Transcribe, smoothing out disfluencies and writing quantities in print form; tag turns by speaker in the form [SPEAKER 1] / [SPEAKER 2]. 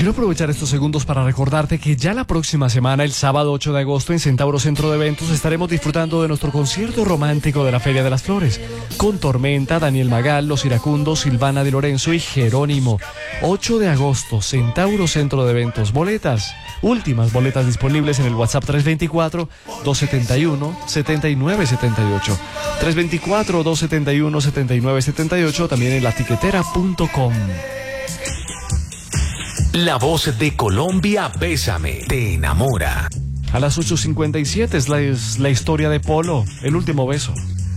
[SPEAKER 1] Quiero aprovechar estos segundos para recordarte que ya la próxima semana, el sábado 8 de agosto, en Centauro Centro de Eventos, estaremos disfrutando de nuestro concierto romántico de la Feria de las Flores, con Tormenta, Daniel Magal, Los Iracundos, Silvana Di Lorenzo y Jerónimo. 8 de agosto, Centauro Centro de Eventos. Boletas, últimas boletas disponibles en el WhatsApp 324-271-7978. 324-271-7978, también en latiquetera.com.
[SPEAKER 2] La voz de Colombia, Bésame, te enamora.
[SPEAKER 1] A las 8:57 es la historia de Polo, el último beso.